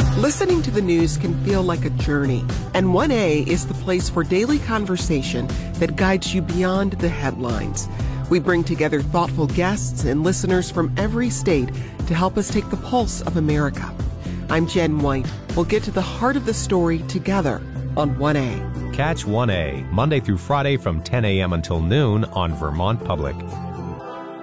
Listening to the news can feel like a journey, and 1A is the place for daily conversation that guides you beyond the headlines. We bring together thoughtful guests and listeners from every state to help us take the pulse of America. I'm Jen White. We'll get to the heart of the story together on 1A. Catch 1A Monday through Friday from 10 a.m. until noon on Vermont Public.